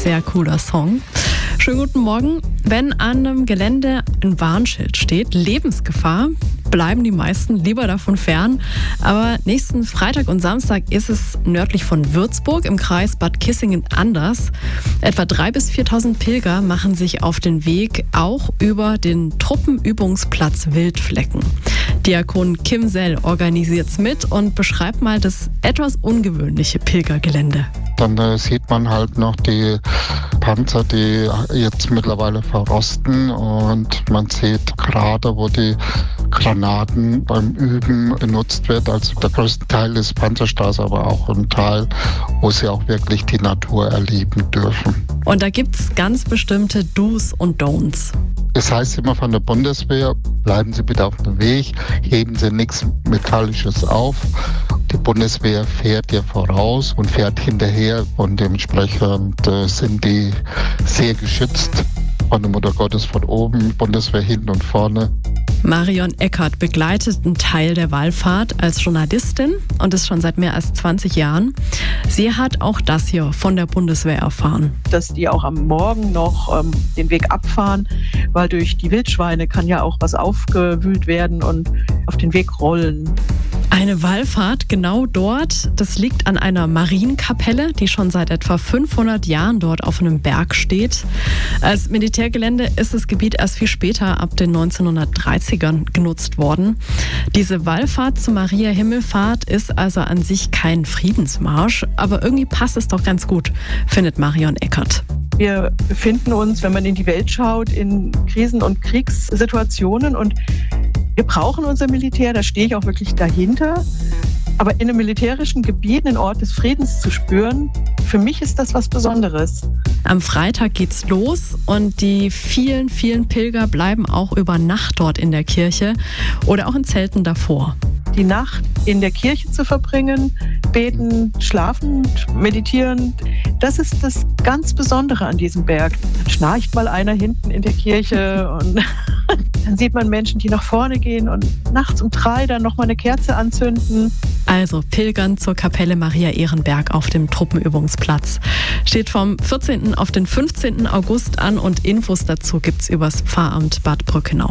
sehr cooler Song. Schönen guten Morgen. Wenn an einem Gelände ein Warnschild steht, Lebensgefahr, bleiben die meisten lieber davon fern. Aber nächsten Freitag und Samstag ist es nördlich von Würzburg im Kreis Bad Kissingen anders. Etwa 3.000 bis 4.000 Pilger machen sich auf den Weg, auch über den Truppenübungsplatz Wildflecken. Diakon Kim Sell organisiert's mit und beschreibt mal das etwas ungewöhnliche Pilgergelände. Dann sieht man halt noch die Panzer, die jetzt mittlerweile verrosten, und man sieht Krater, wo die Granaten beim Üben benutzt wird. Also der größte Teil des Panzerstaus, aber auch ein Teil, wo sie auch wirklich die Natur erleben dürfen. Und da gibt's ganz bestimmte Do's und Don'ts. Das heißt immer von der Bundeswehr, bleiben Sie bitte auf dem Weg, heben Sie nichts Metallisches auf. Die Bundeswehr fährt dir voraus und fährt hinterher, und dementsprechend sind die sehr geschützt von der Mutter Gottes von oben, Bundeswehr hinten und vorne. Marion Eckert begleitet einen Teil der Wallfahrt als Journalistin und ist schon seit mehr als 20 Jahren. Sie hat auch das hier von der Bundeswehr erfahren. Dass die auch am Morgen noch den Weg abfahren, weil durch die Wildschweine kann ja auch was aufgewühlt werden und auf den Weg rollen. Eine Wallfahrt genau dort, das liegt an einer Marienkapelle, die schon seit etwa 500 Jahren dort auf einem Berg steht. Als Militärgelände ist das Gebiet erst viel später, ab den 1930ern, genutzt worden. Diese Wallfahrt zur Maria Himmelfahrt ist also an sich kein Friedensmarsch, aber irgendwie passt es doch ganz gut, findet Marion Eckert. Wir befinden uns, wenn man in die Welt schaut, in Krisen- und Kriegssituationen, und wir brauchen unser Militär, da stehe ich auch wirklich dahinter. Aber in einem militärischen Gebiet einen Ort des Friedens zu spüren, für mich ist das was Besonderes. Am Freitag geht's los und die vielen, vielen Pilger bleiben auch über Nacht dort in der Kirche oder auch in Zelten davor. Die Nacht in der Kirche zu verbringen, betend, schlafend, meditierend, das ist das ganz Besondere an diesem Berg. Dann schnarcht mal einer hinten in der Kirche und dann sieht man Menschen, die nach vorne gehen und nachts um 3 dann nochmal eine Kerze anzünden. Also pilgern zur Kapelle Maria Ehrenberg auf dem Truppenübungsplatz. Steht vom 14. auf den 15. August an und Infos dazu gibt's übers Pfarramt Bad Brückenau.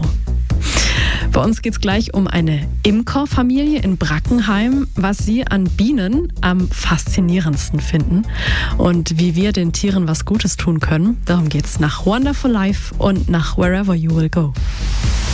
Bei uns geht es gleich um eine Imkerfamilie in Brackenheim, was sie an Bienen am faszinierendsten finden und wie wir den Tieren was Gutes tun können. Darum geht es nach Wonderful Life und nach Wherever You Will Go.